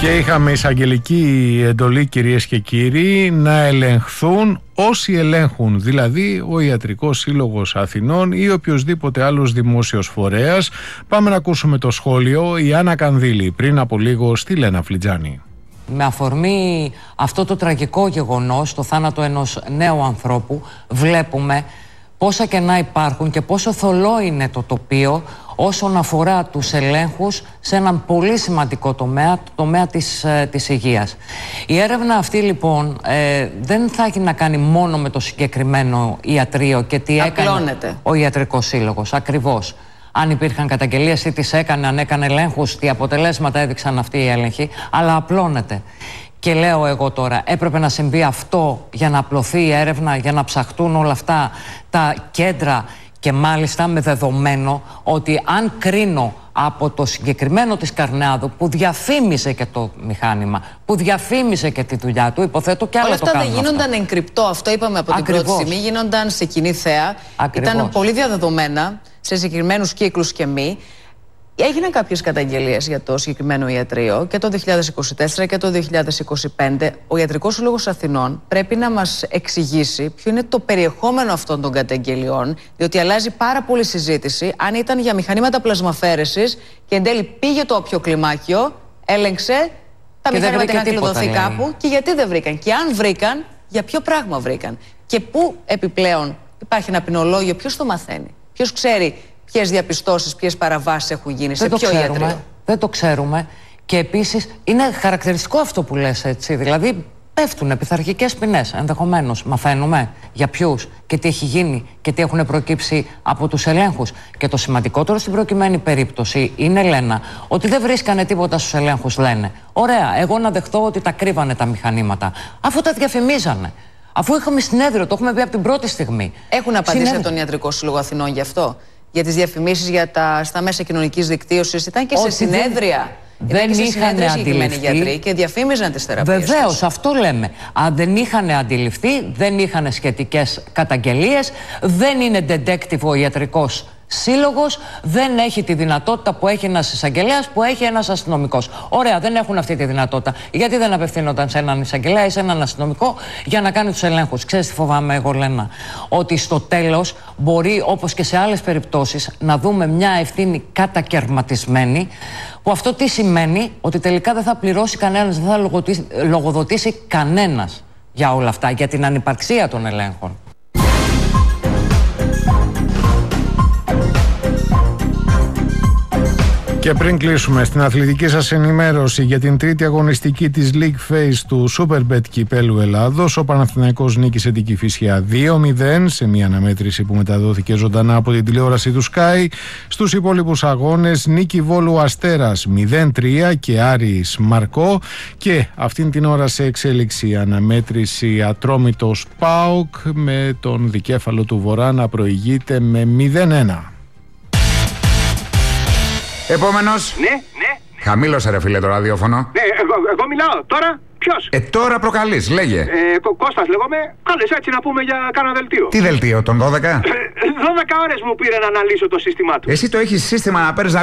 Και είχαμε εισαγγελική εντολή, κυρίες και κύριοι, να ελεγχθούν όσοι ελέγχουν, δηλαδή ο Ιατρικός Σύλλογος Αθηνών ή οποιοσδήποτε άλλος δημόσιος φορέας. Πάμε να ακούσουμε το σχόλιο. Η Άννα Κανδύλη πριν από λίγο στη Λένα Φλιτζάνη. Με αφορμή αυτό το τραγικό γεγονός, το θάνατο ενός νέου ανθρώπου, βλέπουμε πόσα κενά υπάρχουν και πόσο θολό είναι το τοπίο όσον αφορά τους ελέγχους σε έναν πολύ σημαντικό τομέα, το τομέα της υγείας. Η έρευνα αυτή λοιπόν δεν θα έχει να κάνει μόνο με το συγκεκριμένο ιατρείο και τι έκανε ο Ιατρικός Σύλλογος. Ακριβώς. Αν υπήρχαν καταγγελίες, τι τις έκανε, αν έκανε ελέγχους, τι αποτελέσματα έδειξαν αυτοί οι έλεγχοι, αλλά απλώνεται. Και λέω εγώ τώρα, έπρεπε να συμβεί αυτό για να απλωθεί η έρευνα, για να ψαχτούν όλα αυτά τα κέντρα και μάλιστα με δεδομένο ότι αν κρίνω από το συγκεκριμένο της Καρνεάδου που διαφήμισε και το μηχάνημα, που διαφήμισε και τη δουλειά του, υποθέτω κι άλλο το κάνουν. Όλα αυτά δεν γίνονταν εν κρυπτό, αυτό είπαμε από την πρώτη στιγμή, γίνονταν σε κοινή θέα, ήταν πολύ διαδεδομένα σε συγκεκριμένους κύκλους και μη. Έγιναν κάποιες καταγγελίες για το συγκεκριμένο ιατρείο και το 2024 και το 2025. Ο Ιατρικός Σύλλογος Αθηνών πρέπει να μας εξηγήσει ποιο είναι το περιεχόμενο αυτών των καταγγελιών, διότι αλλάζει πάρα πολύ συζήτηση αν ήταν για μηχανήματα πλασμαφέρεσης και εν τέλει πήγε το όποιο κλιμάκιο, έλεγξε, τα μηχανήματα είχαν κλειδωθεί κάπου και γιατί δεν βρήκαν. Και αν βρήκαν, για ποιο πράγμα βρήκαν. Και πού επιπλέον υπάρχει ένα ποινολόγιο, ποιος το μαθαίνει, ποιος ξέρει ποιες διαπιστώσεις, ποιες παραβάσεις έχουν γίνει, σε ποιο ιατρείο. Δεν το ξέρουμε. Και επίσης είναι χαρακτηριστικό αυτό που λες, έτσι. Δηλαδή πέφτουν πειθαρχικές ποινές. Ενδεχομένως μαθαίνουμε για ποιους και τι έχει γίνει και τι έχουν προκύψει από τους ελέγχους. Και το σημαντικότερο στην προκειμένη περίπτωση είναι, Λένα, ότι δεν βρίσκανε τίποτα στους ελέγχους, λένε. Ωραία, εγώ να δεχτώ ότι τα κρύβανε τα μηχανήματα, αφού τα διαφημίζανε. Αφού είχαμε συνέδριο, το έχουμε πει από την πρώτη στιγμή. Έχουν απαντήσει από τον Ιατρικό Σύλλογο Αθηνών γι' αυτό? Για τις διαφημίσεις στα μέσα κοινωνικής δικτύωσης, ήταν και σε συνέδρια. Δεν είχαν αντιληφθεί γιατροί και διαφήμιζαν τις θεραπείες. Βεβαίως, αυτό λέμε. Αν δεν είχαν αντιληφθεί, δεν είχαν σχετικές καταγγελίες, δεν είναι detective ο Ιατρικός Σύλλογος, δεν έχει τη δυνατότητα που έχει ένας εισαγγελέας, που έχει ένας αστυνομικός. Ωραία, δεν έχουν αυτή τη δυνατότητα. Γιατί δεν απευθύνονταν σε έναν εισαγγελέα ή σε έναν αστυνομικό για να κάνει τους ελέγχους? Ξέρεις τι φοβάμαι εγώ, Λένα? Ότι στο τέλος μπορεί, όπως και σε άλλες περιπτώσεις, να δούμε μια ευθύνη κατακαιρματισμένη, που αυτό τι σημαίνει? Ότι τελικά δεν θα πληρώσει κανένας, δεν θα λογοδοτήσει κανένας για όλα αυτά, για την ανυπαρξία των ελέγχων. Και πριν κλείσουμε, στην αθλητική σας ενημέρωση για την τρίτη αγωνιστική της League Phase του Superbet Κυπέλλου Ελλάδος, ο Παναθηναϊκός νίκησε την Κηφισιά 2-0 σε μια αναμέτρηση που μεταδόθηκε ζωντανά από την τηλεόραση του Sky. Στους υπόλοιπους αγώνες, νίκη Βόλου Αστέρας 0-3 και Άρης Μαρκό. Και αυτήν την ώρα σε εξέλιξη αναμέτρηση Ατρόμητος ΠΑΟΚ με τον δικέφαλο του Βορρά να προηγείται με 0-1. Επόμενος. Ναι. Χαμήλωσε ρε φίλε το ραδιόφωνο. Ναι, εγώ μιλάω. Τώρα ποιος? Τώρα προκαλείς, λέγε. Κώστας λέγομαι. Κάλες έτσι να πούμε για κάνα δελτίο. Τι δελτίο, τον 12? 12 ώρες μου πήρε να αναλύσω το σύστημά του. Εσύ το έχεις σύστημα να παίρνεις